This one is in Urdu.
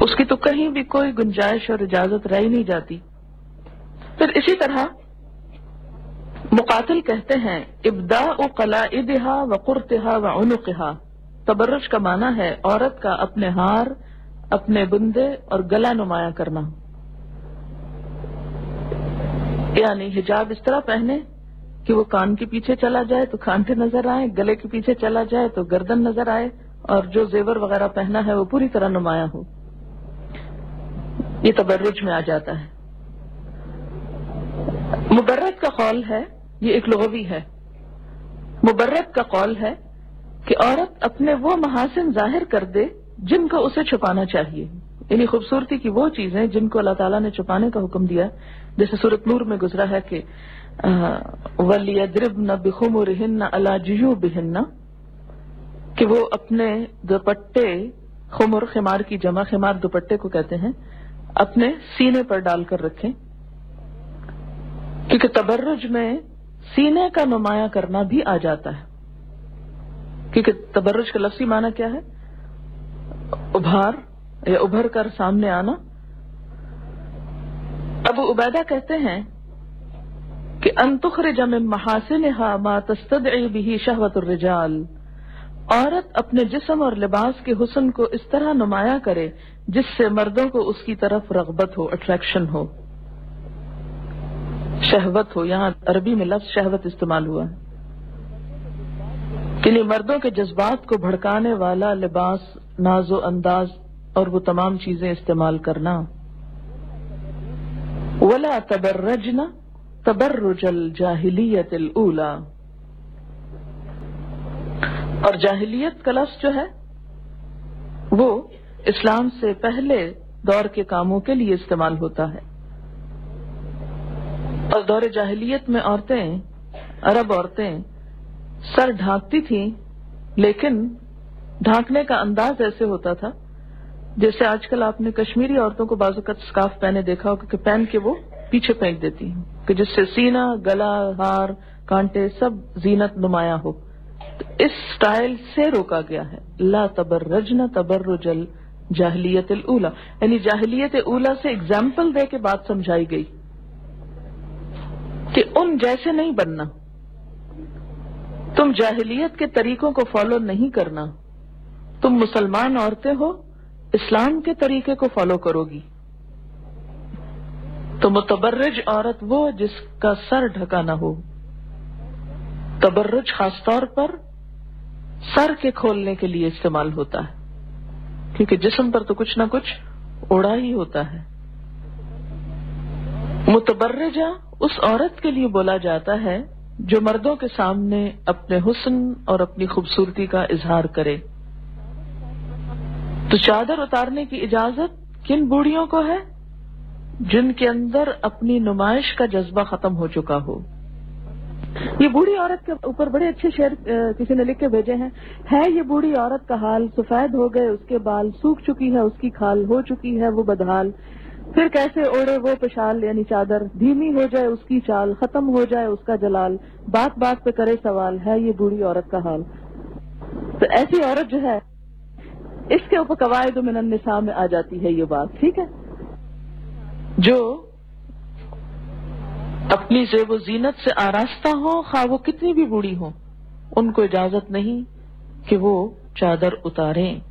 اس کی تو کہیں بھی کوئی گنجائش اور اجازت رہ ہی نہیں جاتی. پھر اسی طرح مقاتل کہتے ہیں ابداء قلائدها وقرتها وعنقها. تبرج کا معنی ہے عورت کا اپنے ہار، اپنے بندے اور گلا نمایاں کرنا. یعنی حجاب اس طرح پہنے کہ وہ کان کے پیچھے چلا جائے تو کانٹے نظر آئے، گلے کے پیچھے چلا جائے تو گردن نظر آئے، اور جو زیور وغیرہ پہنا ہے وہ پوری طرح نمایاں ہو. یہ تبرج میں آ جاتا ہے. مبرد کا قول ہے، یہ ایک لغوی ہے، مبرد کا قول ہے کہ عورت اپنے وہ محاسن ظاہر کر دے جن کو اسے چھپانا چاہیے. یعنی خوبصورتی کی وہ چیزیں جن کو اللہ تعالیٰ نے چھپانے کا حکم دیا، جیسے سورۃ نور میں گزرا ہے کہ وَلْيَضْرِبْنَ بِخُمُرِهِنَّ عَلَى جُيُوبِهِنَّ، کہ وہ اپنے دوپٹے، خمر خمار کی جمع، خمار دوپٹے کو کہتے ہیں، اپنے سینے پر ڈال کر رکھیں. کیونکہ تبرج میں سینے کا نمایاں کرنا بھی آ جاتا ہے. کیونکہ تبرج کا لفظی معنی کیا ہے؟ ابھار یا ابھر کر سامنے آنا. ابو عبیدہ کہتے ہیں کہ ان تخرج من محاسنها ما تستدعي به شہوۃ الرجال، عورت اپنے جسم اور لباس کے حسن کو اس طرح نمایاں کرے جس سے مردوں کو اس کی طرف رغبت ہو، اٹریکشن ہو، شہوت ہو. یہاں عربی میں لفظ شہوت استعمال ہوا ہے، یعنی مردوں کے جذبات کو بھڑکانے والا لباس، ناز و انداز اور وہ تمام چیزیں استعمال کرنا. وَلَا تَبَرَّجْنَ تَبَرُّجَ الْجَاهِلِيَّةِ الْأُولَى، اور جاہلیت کا لفظ جو ہے وہ اسلام سے پہلے دور کے کاموں کے لیے استعمال ہوتا ہے. اور دور جاہلیت میں عورتیں، عرب عورتیں سر ڈھانکتی تھیں، لیکن ڈھانکنے کا انداز ایسے ہوتا تھا جیسے آج کل آپ نے کشمیری عورتوں کو بعض اوقات سکارف پہنے دیکھا ہو کہ پہن کے وہ پیچھے پھینک دیتی ہیں کہ جس سے سینہ، گلا، ہار، کانٹے سب زینت نمایاں ہو. تو اس سٹائل سے روکا گیا ہے. لا تبرجن تبرج الجاہلیت الاولی، یعنی جاہلیت اولی سے اگزامپل دے کے بات سمجھائی گئی کہ ان جیسے نہیں بننا، تم جاہلیت کے طریقوں کو فالو نہیں کرنا، تم مسلمان عورتیں ہو، اسلام کے طریقے کو فالو کرو گی. تو متبرج عورت وہ جس کا سر ڈھکا نہ ہو. تبرج خاص طور پر سر کے کھولنے کے لیے استعمال ہوتا ہے، کیونکہ جسم پر تو کچھ نہ کچھ اوڑھا ہی ہوتا ہے. متبرجہ اس عورت کے لیے بولا جاتا ہے جو مردوں کے سامنے اپنے حسن اور اپنی خوبصورتی کا اظہار کرے. تو چادر اتارنے کی اجازت کن بوڑھیوں کو ہے؟ جن کے اندر اپنی نمائش کا جذبہ ختم ہو چکا ہو. یہ بوڑھی عورت کے اوپر بڑے اچھے شعر کسی نے لکھ کے بھیجے ہیں. ہے یہ بوڑھی عورت کا حال، سفید ہو گئے اس کے بال، سوکھ چکی ہے اس کی کھال، ہو چکی ہے وہ بدحال. پھر کیسے اوڑے وہ پشال یعنی چادر، دھیمی ہو جائے اس کی چال، ختم ہو جائے اس کا جلال، بات بات پہ کرے سوال، ہے یہ بوڑھی عورت کا حال. تو ایسی عورت جو ہے اس کے اوپر قواعد من النساء میں آ جاتی ہے یہ بات. ٹھیک ہے، جو اپنی زیب و زینت سے آراستہ ہوں، خواہ وہ کتنی بھی بوڑھی ہوں، ان کو اجازت نہیں کہ وہ چادر اتاریں.